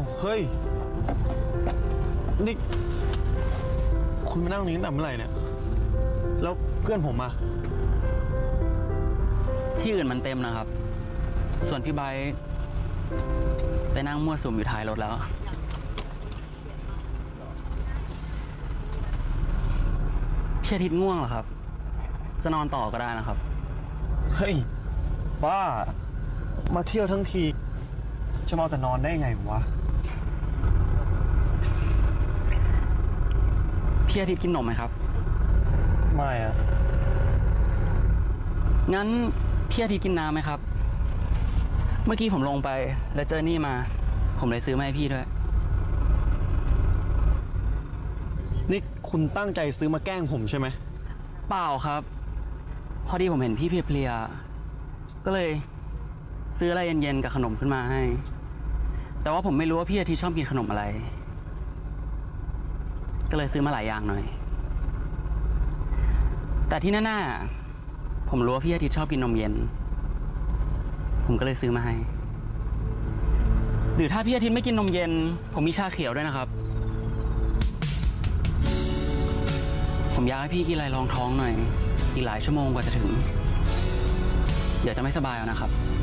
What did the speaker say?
เฮ้ยนี่คุณมานั่งตรงนี้ตั้งแต่เมื่อไหร่เนี่ยแล้วเพื่อนผมอะที่อื่นมันเต็มนะครับส่วนพี่ไบร์ทไปนั่งมั่วสุมอยู่ท้ายรถแล้วพี่อาทิตย์ง่วงเหรอครับจะนอนต่อก็ได้นะครับเฮ้ยบ้ามาเที่ยวทั้งทีจะมาแต่นอนได้ไงวะพี่อาทิตย์กินนมไหมครับไม่อะงั้นพี่อาทิตย์กินน้ำไหมครับเมื่อกี้ผมลงไปแล้วเจอนี่มาผมเลยซื้อมาให้พี่ด้วยนี่คุณตั้งใจซื้อมาแกล้งผมใช่ไหมเปล่าครับพอดีผมเห็นพี่เพลียๆก็เลยซื้ออะไรเย็นๆกับขนมขึ้นมาให้แต่ว่าผมไม่รู้ว่าพี่อาทิตย์ชอบกินขนมอะไรก็เลยซื้อมาหลายอย่างหน่อยแต่ที่แน่ๆผมรู้ว่าพี่อาทิตย์ชอบกินนมเย็นผมก็เลยซื้อมาให้หรือถ้าพี่อาทิตย์ไม่กินนมเย็นผมมีชาเขียวด้วยนะครับผมอยากให้พี่กินอะไรรองท้องหน่อยอีกหลายชั่วโมงกว่าจะถึงเดี๋ยวจะไม่สบายเอานะครับ